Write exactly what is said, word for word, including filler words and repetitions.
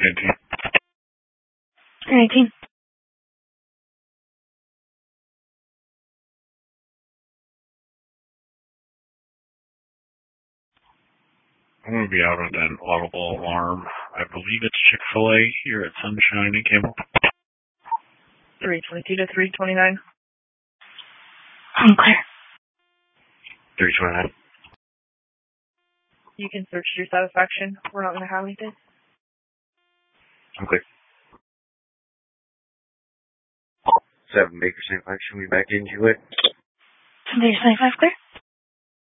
nineteen. nineteen. I'm going to be out on an audible alarm. I believe it's Chick-fil-A here at Sunshine and Campbell. three twenty-two to three twenty-nine. I'm clear. three twenty-nine. You can search to your satisfaction. We're not going to have anything. Okay. seven Baker Saint Mike, should we back into it? Baker seventy-five clear.